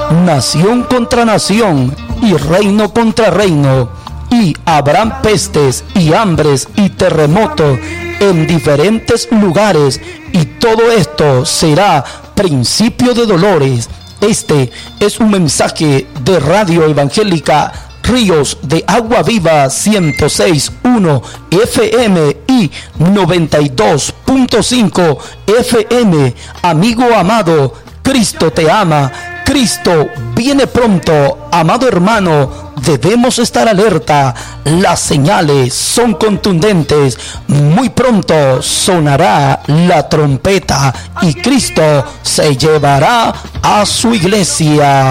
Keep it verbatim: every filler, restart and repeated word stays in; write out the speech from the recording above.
nación contra nación y reino contra reino, y habrán pestes y hambres y terremotos en diferentes lugares, y todo esto será principio de dolores. Este es un mensaje de Radio Evangélica Ríos de Agua Viva ciento seis punto uno F M y noventa y dos punto cinco F M. Amigo amado, Cristo te ama, Cristo viene pronto. Amado hermano, debemos estar alerta. Las señales son contundentes. Muy pronto sonará la trompeta y Cristo se llevará a su iglesia.